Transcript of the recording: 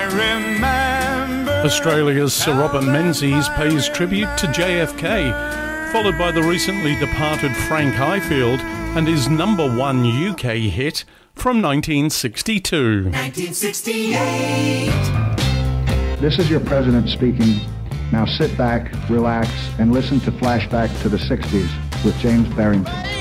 remember. Australia's Sir Robert Menzies pays tribute to JFK, followed by the recently departed Frank Highfield and his #1 UK hit from 1962. 1968. This is your president speaking. Now sit back, relax, and listen to Flashback to the 60s with James Barrington.